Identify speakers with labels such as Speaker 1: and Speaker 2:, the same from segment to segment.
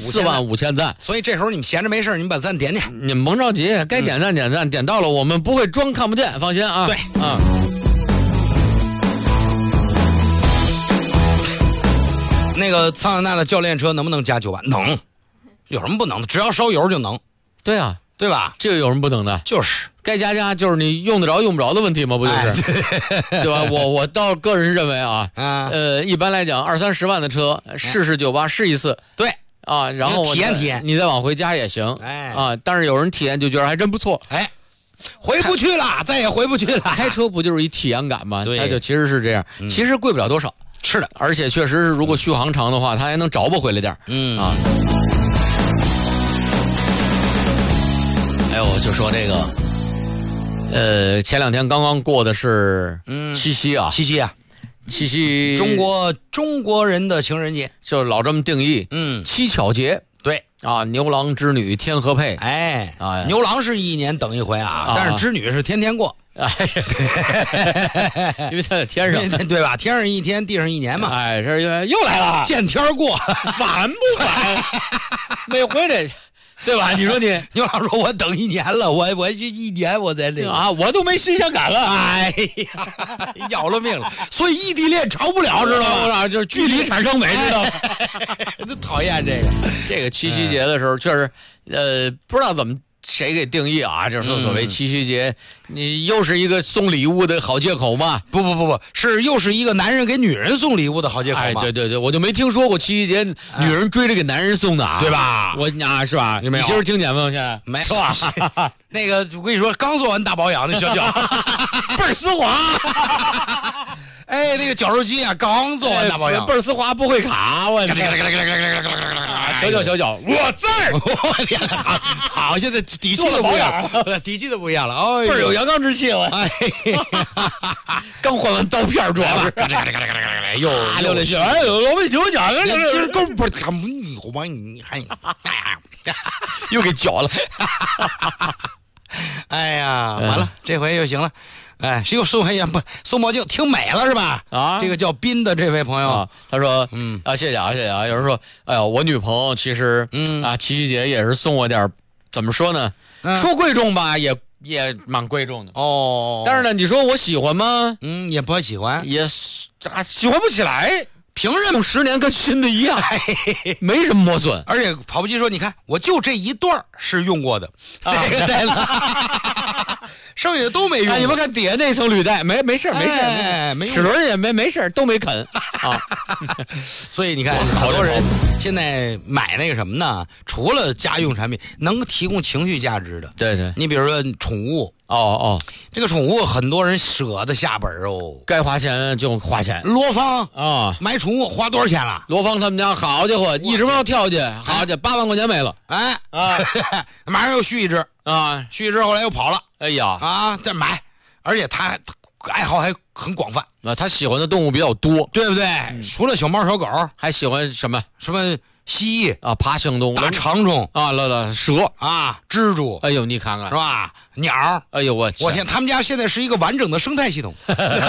Speaker 1: 45000赞。
Speaker 2: 所以这时候你们闲着没事，你们把赞点点。
Speaker 1: 你们甭着急，该点赞点赞，点到了我们不会装看不见，放心啊。
Speaker 2: 对
Speaker 1: 啊。
Speaker 2: 那个桑塔纳的教练车能不能加9万？能，有什么不能的？只要烧油就能。
Speaker 1: 对啊，
Speaker 2: 对吧？
Speaker 1: 这个有什么不能的？
Speaker 2: 就是
Speaker 1: 该加，就是你用得着用不着的问题嘛，不就是？对吧？我倒个人认为啊，一般来讲20-30万的车，试酒吧试一次，
Speaker 2: 对
Speaker 1: 啊，然后
Speaker 2: 体验，
Speaker 1: 你再往回加也行，啊，但是有人体验就觉得还真不错，
Speaker 2: 回不去了，再也回不去了。
Speaker 1: 开车不就是一体验感吗？
Speaker 2: 对，
Speaker 1: 它就其实是这样，其实贵不了多少。
Speaker 2: 是的，
Speaker 1: 而且确实是，如果续航长的话，它还能找不回来点啊。哎呦，就说这个，前2天刚刚过的是七夕啊，七夕，中国人的情人节，就老这么定义，七巧节，对啊，牛郎织女天河配，
Speaker 2: 牛郎是1年等一回啊，但是织女是天天过。
Speaker 1: 因为他在天上，
Speaker 2: 对吧？天上1天，地上1年嘛。
Speaker 1: 这又来了，
Speaker 2: 见天过，
Speaker 1: 烦不烦？每回这，对吧？你说你
Speaker 2: 牛郎说：“我等1年了，我就1年我在这个
Speaker 1: 啊，我都没新鲜感了。”
Speaker 2: 哎呀，要了命了！所以异地恋长不了，知道吗？
Speaker 1: 就是距离产生美，知道吗？
Speaker 2: 就讨厌这个
Speaker 1: 七夕节的时候，确实，不知道怎么。谁给定义啊？就是所谓七夕节，你又是一个送礼物的好借口吗？
Speaker 2: 不，是又是一个男人给女人送礼物的好借口吗？
Speaker 1: 对，我就没听说过七夕节女人追着给男人送的啊，
Speaker 2: 对吧？
Speaker 1: 是吧？你媳妇听见没有？现在
Speaker 2: 没是吧？那个我跟你说，刚做完大保养的小脚，
Speaker 1: 倍儿丝滑。
Speaker 2: 哎，那个绞肉机啊，刚做完大保养，
Speaker 1: 倍儿丝滑，不会卡，我小脚，我在，
Speaker 2: 我天，好，现在底气都不一样了，底气都不一样了，
Speaker 1: 倍儿有阳刚之气了。刚换完刀片，主要是，又溜了去，我没听讲，
Speaker 2: 今儿都不是他们，你还，
Speaker 1: 又给绞了。
Speaker 2: 哎呀，完了，这回又行了。谁又送送墨镜，挺美了是吧？啊，这个叫斌的这位朋友，
Speaker 1: 他说，谢谢啊。有人说，哎呀，我女朋友其实，七夕节也是送我点，怎么说呢？说贵重吧，也蛮贵重的哦。但是呢，你说我喜欢吗？
Speaker 2: 也不喜欢，
Speaker 1: 也喜欢不起来。
Speaker 2: 凭任
Speaker 1: 用10年跟新的一样，没什么磨损。
Speaker 2: 而且跑步机说，你看，我就这一段是用过的，带了。剩下的都没用。
Speaker 1: 你们看底下那层履带，没事，齿轮也没事，都没啃啊。
Speaker 2: 所以你看，好多人现在买那个什么呢？除了家用产品，能提供情绪价值的，
Speaker 1: 对，
Speaker 2: 你比如说宠物。这个宠物很多人舍得下本哦，
Speaker 1: 该花钱就花钱。
Speaker 2: 罗芳啊，买宠物花多少钱了？
Speaker 1: 罗芳他们家好家伙，一直往跳去，好家伙，8万块钱没了。
Speaker 2: 马上又续一只啊，续一只后来又跑了。
Speaker 1: 哎呀
Speaker 2: 再买，而且他爱好还很广泛
Speaker 1: 啊，他喜欢的动物比较多，
Speaker 2: 对不对？除了小猫小狗，
Speaker 1: 还喜欢什么
Speaker 2: 蜥蜴
Speaker 1: 啊，爬行动物，
Speaker 2: 大长虫
Speaker 1: 啊，蛇
Speaker 2: 啊，蜘蛛，
Speaker 1: 哎呦，你看看
Speaker 2: 是吧？鸟，
Speaker 1: 哎呦我
Speaker 2: 天，他们家现在是一个完整的生态系统，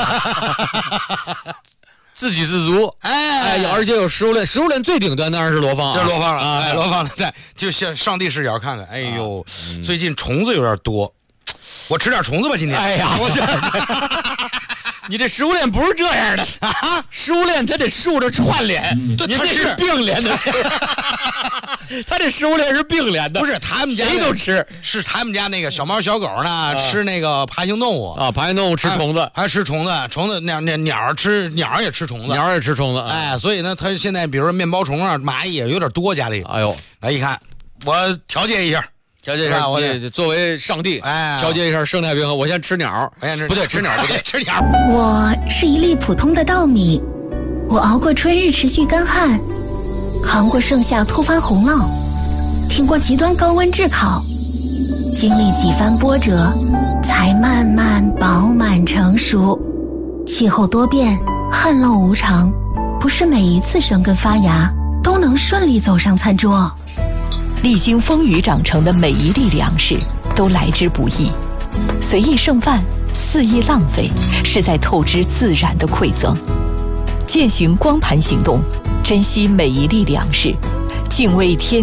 Speaker 1: 自给自足，而且有食物链最顶端当然是罗芳，
Speaker 2: 这是罗芳了，罗芳的，就像上帝视角看看，哎呦，最近虫子有点多，我吃点虫子吧，今天，
Speaker 1: 哎呀，你这食物链不是这样的啊！食物链它得竖着串联，你这是并联的。他这食物链是并联的，
Speaker 2: 不是他们家
Speaker 1: 谁都吃，
Speaker 2: 是他们家那个小猫小狗呢，吃那个爬行动物
Speaker 1: 啊，爬行动物吃虫子，
Speaker 2: 还吃虫子鸟也吃虫子，
Speaker 1: 鸟也吃虫子，
Speaker 2: 所以呢，他现在比如说面包虫啊、蚂蚁有点多家里，
Speaker 1: 哎呦，
Speaker 2: 来一看，我调节一下。
Speaker 1: 我作为上帝，调节一下生态平衡。我先吃鸟，不对，吃鸟不对，
Speaker 2: 吃鸟。
Speaker 3: 我是一粒普通的稻米，我熬过春日持续干旱，扛过盛夏突发洪涝，挺过极端高温炙烤，经历几番波折，才慢慢饱满成熟。气候多变，旱涝无常，不是每一次生根发芽都能顺利走上餐桌。
Speaker 4: 历经风雨长成的每一粒粮食都来之不易，随意剩饭，肆意浪费，是在透支自然的馈赠。践行光盘行动，珍惜每一粒粮食，敬畏天